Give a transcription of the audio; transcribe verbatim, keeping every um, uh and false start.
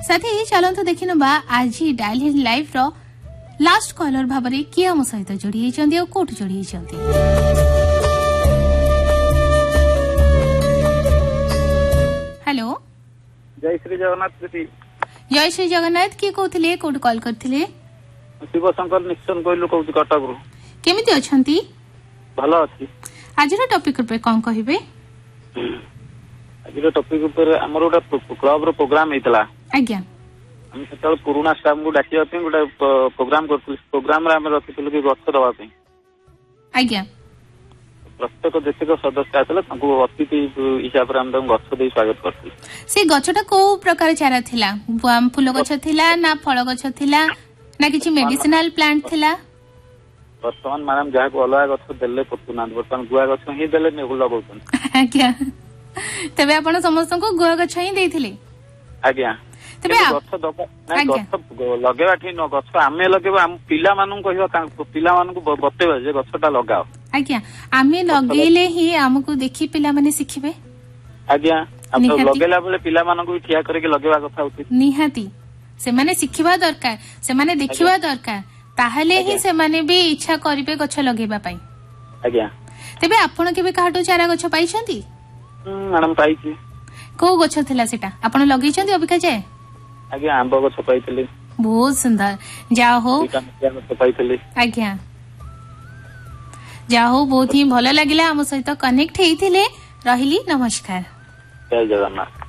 साथी चलतु देखि नबा आज डायल लाइव रो लास्ट कॉलर भाबरे किए हम सहित जोड़ी होइछन्ती और कोठ जोड़ी होइछन्ती। हेलो जय श्री जगन्नाथ दीदी। जय श्री जगन्नाथ की कहथिले कोड कॉल करथिले? शिव शंकर निश्चन कहलु कहू कटक रु। केमिति अछन्ती? भलो अछि। आज रो टॉपिक पे कोन कहिबे? आज रो टॉपिक पे हमर ओटा क्लब रो प्रोग्राम हेतला। आज्ञा हम सेतल पुराना स्टाफ को डाकिया पे गोटा प्रोग्राम करथि। प्रोग्राम रे हम रखितलु कि गछ दवा पे। आज्ञा प्रत्येक जेतेक सदस्य आतले तांको अतिथि हिसाब रे हम गछ दे स्वागत करथि। से गछटा को प्रकार चारा थिला? फूल गछ थिला ना फल गछ थिला ना किछि मेडिसिनल प्लांट थिला? वर्तमान मैडम जहा को अलग गछ देले पतुना वर्तमान गुआ गछ ही देले ने लगाउछन। आज्ञा तबे आपण समस्त को गुआ गछ ही देथिले? आज्ञा तबे गछ दबा ना गछ लगेबा ठीक न गछ आमे लगेबा हम पिला मानु कहिबा पिला मानु को बतेबा जे गछटा लगाओ। आज्ञा आमे लगेले ही हमकु देखि पिला माने सिखिबे। आज्ञा आप लगेला बेले पिला मानु को ठिया करके लगेबा कथा उचित निहाती से माने सिखिबा दरकार से माने देखिबा दरकार ताहले ही से माने भी इच्छा करिबे गछ लगेबा पई। आज्ञा तबे आपण केबे काटो चारा गछ पाइछंती? मैडम पाइछि। को गछ थिला सेटा आपण लगै छंती अबिका जाय? आज्ञा आंबा गछ पाइथिले। बहुत सुंदर जा हो पाइथिले। आज्ञा जा हो बहुत ही भलो लागिला हम सहित कनेक्ट हेइथिले। रहिली नमस्कार। जय जगन्नाथ।